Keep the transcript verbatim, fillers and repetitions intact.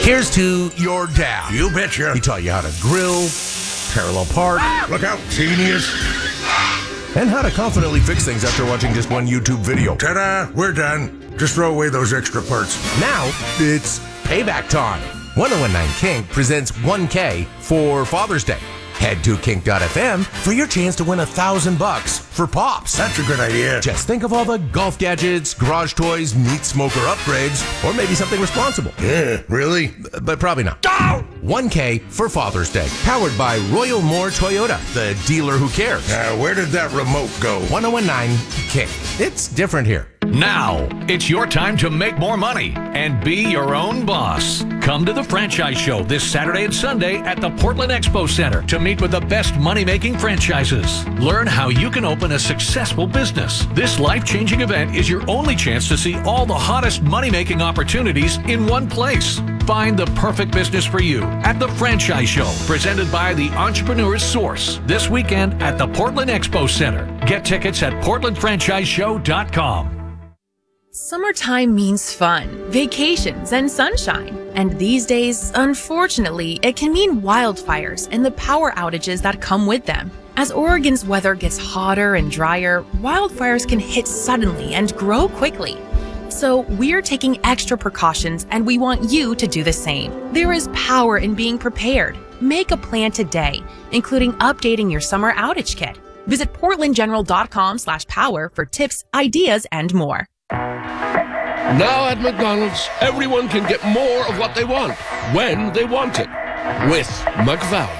Here's to your dad. You betcha. He taught you how to grill, parallel park, Ah, look out, genius. and how to confidently fix things after watching just one YouTube video. Ta-da, we're done. Just throw away those extra parts. Now, it's payback time. ten nineteen Kink presents one K for Father's Day. Head to kink dot f m for your chance to win a thousand bucks for Pops. That's a good idea. Just think of all the golf gadgets, garage toys, meat smoker upgrades, or maybe something responsible. Yeah, really? But probably not. one K for Father's Day. Powered by Royal Moore Toyota, the dealer who cares. Now, where did that remote go? ten nineteen Kink. It's different here. Now, it's your time to make more money and be your own boss. Come to the Franchise Show this Saturday and Sunday at the Portland Expo Center to meet with the best money-making franchises. Learn how you can open a successful business. This life-changing event is your only chance to see all the hottest money-making opportunities in one place. Find the perfect business for you at the Franchise Show, presented by the Entrepreneur's Source, this weekend at the Portland Expo Center. Get tickets at portland franchise show dot com. Summertime means fun, vacations, and sunshine. And these days, unfortunately, it can mean wildfires and the power outages that come with them. As Oregon's weather gets hotter and drier, wildfires can hit suddenly and grow quickly. So we're taking extra precautions, and we want you to do the same. There is power in being prepared. Make a plan today, including updating your summer outage kit. Visit portland general dot com slash power for tips, ideas, and more. Now at McDonald's, everyone can get more of what they want, when they want it. With McValue.